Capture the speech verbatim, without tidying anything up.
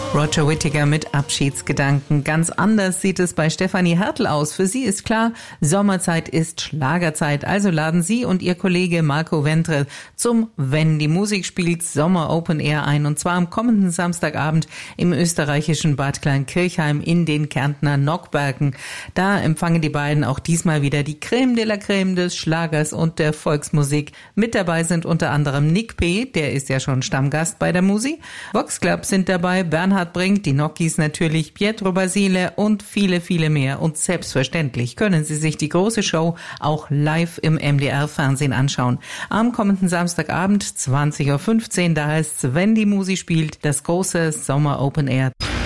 Roger Whittaker mit Abschiedsgedanken. Ganz anders sieht es bei Stefanie Hertel aus. Für sie ist klar, Sommerzeit ist Schlagerzeit. Also laden sie und ihr Kollege Marco Ventre zum Wenn die Musik spielt Sommer Open Air ein. Und zwar am kommenden Samstagabend im österreichischen Bad Kleinkirchheim in den Kärntner Nockbergen. Da empfangen die beiden auch diesmal wieder die Creme de la Creme des Schlagers und der Volksmusik. Mit dabei sind unter anderem Nick P., der ist ja schon Stammgast bei der Musi. Vox Club sind dabei, Bernhard Bringt, die Nockies natürlich, Pietro Basile und viele, viele mehr. Und selbstverständlich können Sie sich die große Show auch live im M D R-Fernsehen anschauen. Am kommenden Samstagabend, zwanzig Uhr fünfzehn, da heißt's, wenn die Musi spielt, das große Sommer Open Air.